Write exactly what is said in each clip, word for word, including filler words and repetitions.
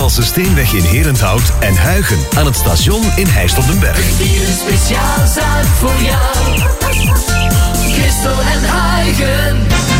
Walse Steenweg in Herenthout en Huigen aan het station in Heist op den Berg. Hier een speciaal zaak voor jou. Christel en Huigen.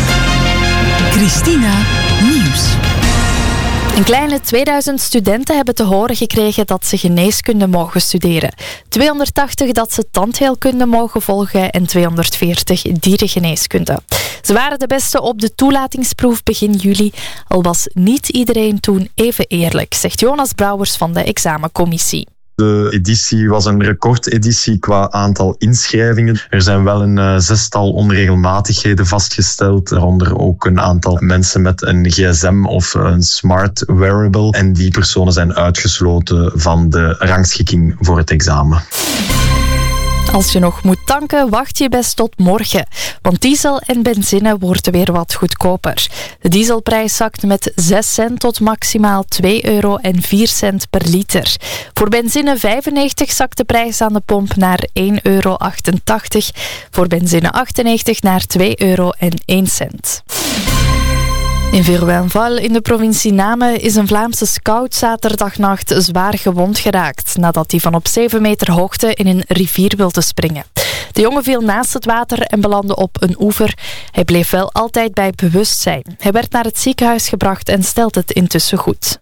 Christina Nieuws. Een kleine tweeduizend studenten hebben te horen gekregen dat ze geneeskunde mogen studeren. tweehonderdtachtig dat ze tandheelkunde mogen volgen en tweehonderdveertig dierengeneeskunde. Ze waren de beste op de toelatingsproef begin juli, al was niet iedereen toen even eerlijk, zegt Jonas Brouwers van de examencommissie. De editie was een recordeditie qua aantal inschrijvingen. Er zijn wel een uh, zestal onregelmatigheden vastgesteld, waaronder ook een aantal mensen met een gsm of een smart wearable. En die personen zijn uitgesloten van de rangschikking voor het examen. Als je nog moet tanken, wacht je best tot morgen. Want diesel en benzine worden weer wat goedkoper. De dieselprijs zakt met zes cent tot maximaal twee euro en vier cent per liter. Voor benzine vijfennegentig zakt de prijs aan de pomp naar één euro achtentachtig. Voor benzine achtennegentig naar twee euro en één cent. In Veruenval in de provincie Namen is een Vlaamse scout zaterdagnacht zwaar gewond geraakt nadat hij van op zeven meter hoogte in een rivier wilde springen. De jongen viel naast het water en belandde op een oever. Hij bleef wel altijd bij bewustzijn. Hij werd naar het ziekenhuis gebracht en stelt het intussen goed.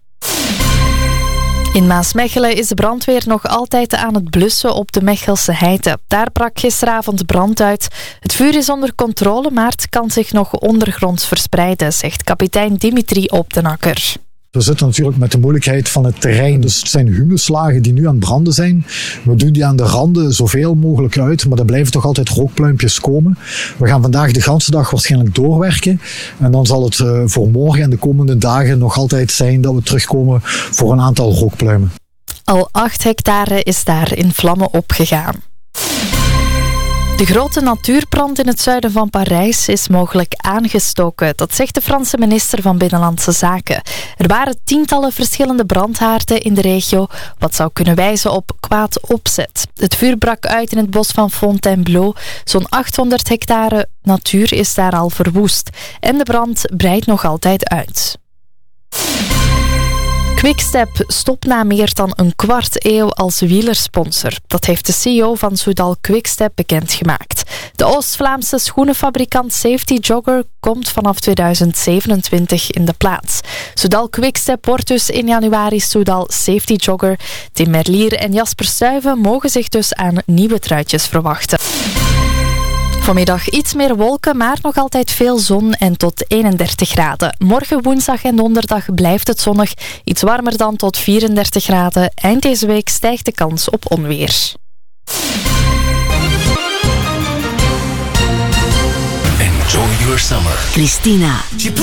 In Maasmechelen is de brandweer nog altijd aan het blussen op de Mechelse Heide. Daar brak gisteravond brand uit. Het vuur is onder controle, maar het kan zich nog ondergronds verspreiden, zegt kapitein Dimitri op den Akker. We zitten natuurlijk met de moeilijkheid van het terrein. Dus het zijn humuslagen die nu aan het branden zijn. We doen die aan de randen zoveel mogelijk uit, maar er blijven toch altijd rookpluimpjes komen. We gaan vandaag de ganse dag waarschijnlijk doorwerken. En dan zal het uh, voor morgen en de komende dagen nog altijd zijn dat we terugkomen voor een aantal rookpluimen. Al acht hectare is daar in vlammen opgegaan. De grote natuurbrand in het zuiden van Parijs is mogelijk aangestoken. Dat zegt de Franse minister van Binnenlandse Zaken. Er waren tientallen verschillende brandhaarden in de regio, wat zou kunnen wijzen op kwaad opzet. Het vuur brak uit in het bos van Fontainebleau. Zo'n achthonderd hectare natuur is daar al verwoest. En de brand breidt nog altijd uit. Quickstep stopt na meer dan een kwart eeuw als wielersponsor. Dat heeft de C E O van Soudal Quickstep bekendgemaakt. De Oost-Vlaamse schoenenfabrikant Safety Jogger komt vanaf tweeduizend zevenentwintig in de plaats. Soudal Quickstep wordt dus in januari Soudal Safety Jogger. Tim Merlier en Jasper Stuyven mogen zich dus aan nieuwe truitjes verwachten. Vanmiddag iets meer wolken, maar nog altijd veel zon en tot eenendertig graden. Morgen, woensdag en donderdag blijft het zonnig. Iets warmer dan tot vierendertig graden. Eind deze week stijgt de kans op onweer. Enjoy your summer. Christina.